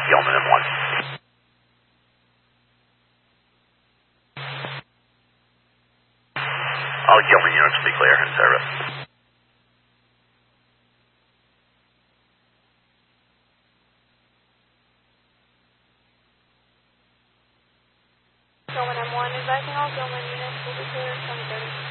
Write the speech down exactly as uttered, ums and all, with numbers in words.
Gilman M one. All Gilman units be clear in service. Gilman M one, advising all Gilman units will be clear at seven thirty.